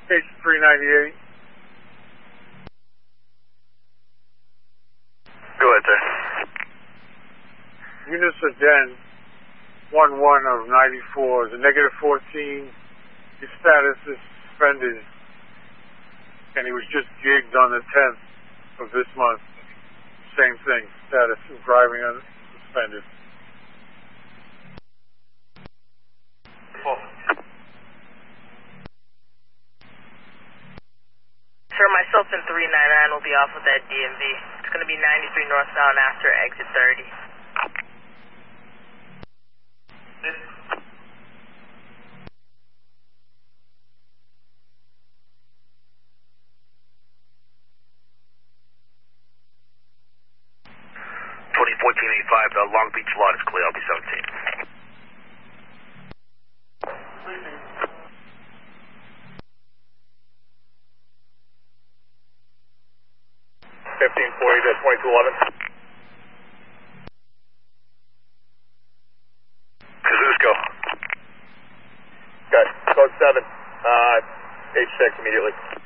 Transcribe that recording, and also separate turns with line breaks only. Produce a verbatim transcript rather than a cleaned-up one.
Page three ninety-eight.
Go ahead, sir.
Eunice Den, one one of ninety-four, is a negative fourteen. His status is suspended, and he was just gigged on the tenth of this month. Same thing, status of driving on suspended.
Oh.
Sir, myself and three ninety-nine will be off with that D M V. It's going to be ninety-three northbound after exit thirty.
twenty fourteen eighty-five, the Long Beach lot is clear. I'll be seventeen.
fifteen forty to twenty-two eleven.
Kazusco.
Got code seven, uh, H six immediately.